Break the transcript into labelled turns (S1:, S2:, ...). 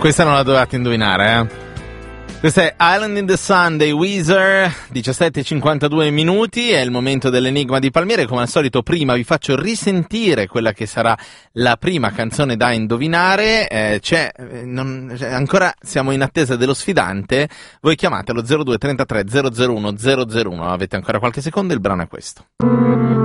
S1: Questa non la dovete indovinare, eh? Questa è Island in the Sun dei Weezer, 17:52 minuti, è il momento dell'enigma di Palmieri. Come al solito prima vi faccio risentire quella che sarà la prima canzone da indovinare, ancora siamo in attesa dello sfidante, voi chiamatelo 02 33 001 001, avete ancora qualche secondo, il brano è questo.